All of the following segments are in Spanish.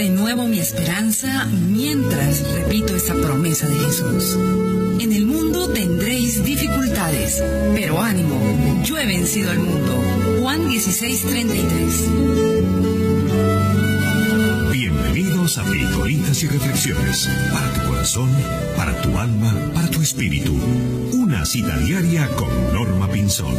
renuevo mi esperanza mientras repito esa promesa de Jesús. En el mundo tendréis dificultades, pero ánimo, yo he vencido al mundo. Juan 16:33. Bienvenidos a Pildoritas y Reflexiones, para tu corazón, para tu alma, para tu espíritu. Una cita diaria con Norma Pinzón.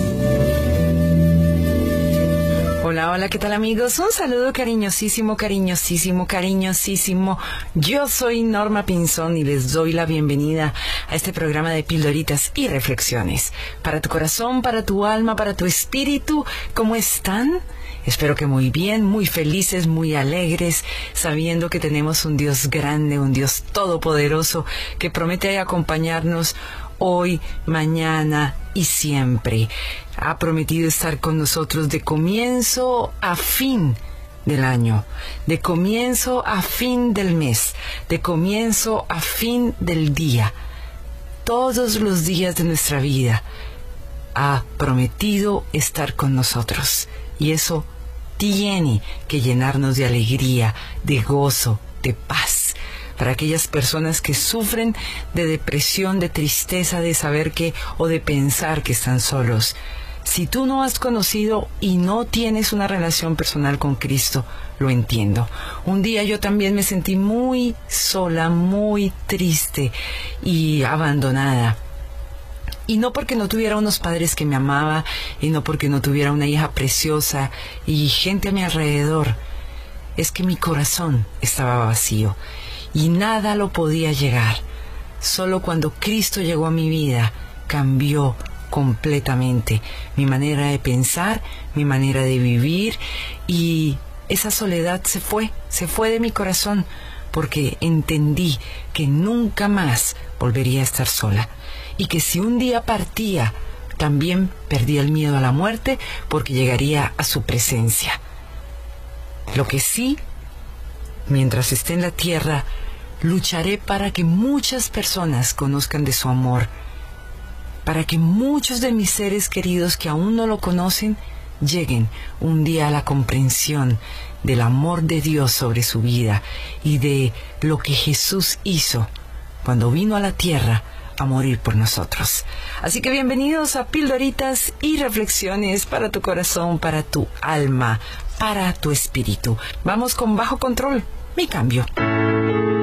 Hola, hola, ¿qué tal amigos? Un saludo cariñosísimo, cariñosísimo, cariñosísimo. Yo soy Norma Pinzón y les doy la bienvenida a este programa de Pildoritas y Reflexiones. Para tu corazón, para tu alma, para tu espíritu, ¿cómo están? Espero que muy bien, muy felices, muy alegres, sabiendo que tenemos un Dios grande, un Dios todopoderoso que promete acompañarnos hoy, mañana y siempre. Ha prometido estar con nosotros de comienzo a fin del año, de comienzo a fin del mes, de comienzo a fin del día. Todos los días de nuestra vida ha prometido estar con nosotros. Y eso tiene que llenarnos de alegría, de gozo, de paz. Para aquellas personas que sufren de depresión, de tristeza, de saber que o de pensar que están solos. Si tú no has conocido y no tienes una relación personal con Cristo, lo entiendo. Un día yo también me sentí muy sola, muy triste y abandonada. Y no porque no tuviera unos padres que me amaban, y no porque no tuviera una hija preciosa y gente a mi alrededor. Es que mi corazón estaba vacío y nada lo podía llegar. Solo cuando Cristo llegó a mi vida, cambió completamente mi manera de pensar, mi manera de vivir, y esa soledad se fue de mi corazón, porque entendí que nunca más volvería a estar sola. Y que si un día partía, también perdía el miedo a la muerte porque llegaría a su presencia. Lo que sí, mientras esté en la tierra, lucharé para que muchas personas conozcan de su amor, para que muchos de mis seres queridos que aún no lo conocen, lleguen un día a la comprensión del amor de Dios sobre su vida y de lo que Jesús hizo cuando vino a la tierra a morir por nosotros. Así que bienvenidos a Pildoritas y Reflexiones para tu corazón, para tu alma, para tu espíritu. Vamos con Bajo Control, mi cambio.